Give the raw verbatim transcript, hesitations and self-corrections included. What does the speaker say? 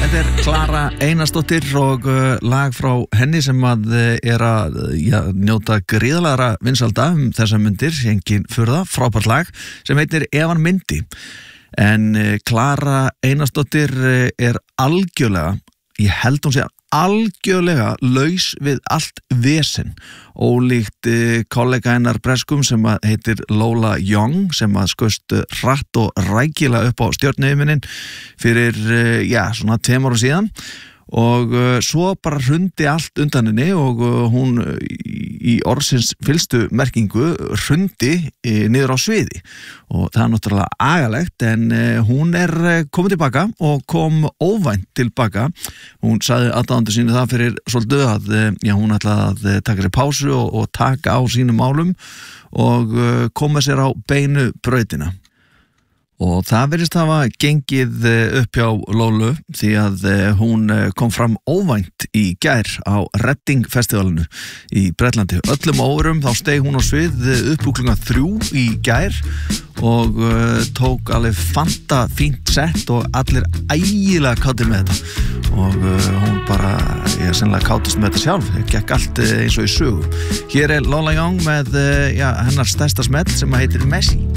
Þetta er Klara Einarsdóttir og uh, lag frá henni sem að uh, er að ja, njóta gríðalega vinsalda um þessar mundir, engin furða, frábært lag sem heitir Ef hann myndi. En uh, Klara Einarsdóttir uh, er algjörlega, ég held hún sé algjörlega laus við allt vesen, ólíkt uh, kollega hennar breskum sem að heitir Lola Young sem að skaust uh, hratt og rækilega upp á stjörnuhiminin fyrir uh, já, svona tveim árum síðan og uh, svo bara hrundi allt undan henni og uh, hún uh, í orðsins fylstu merkingu hrundi uh, niður á sviði og það er náttúrulega agalegt en uh, hún er uh, komið tilbaka og kom óvænt tilbaka. Hún sagði aðdáendur sínu það fyrir svolítið að uh, já, hún ætlaði að uh, taka sér pásu og, og taka á sínum málum og uh, koma sér á beinu brautina. Og það virðist hafa gengið upp hjá Lólu því að hún kom fram óvænt í gær á Reading festivalinu í Bretlandi. Öllum óverum þá steig hún á svið upp úr klukkan þrjú í gær og uh, tók alveg fanta fínt sett og allir ægilega kátir með þetta og uh, hún bara, ég er sennilega kátist með þetta sjálf, það gekk allt eins og í sögu. Hér er Lola Young með uh, já, hennar stærsta smell sem heitir Messi.